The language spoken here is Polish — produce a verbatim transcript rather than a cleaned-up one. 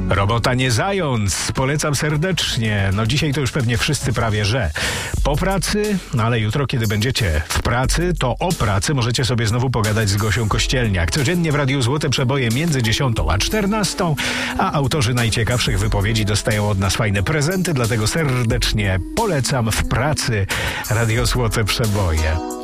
Robota nie zając, polecam serdecznie. No dzisiaj to już pewnie wszyscy prawie, że po pracy, no ale jutro, kiedy będziecie w pracy, to o pracy możecie sobie znowu pogadać z Gosią Kościelniak. Codziennie w Radiu Złote Przeboje między dziesiątą a czternastą, a autorzy najciekawszych wypowiedzi dostają od nas fajne prezenty, dlatego serdecznie polecam w pracy Radio Złote Przeboje.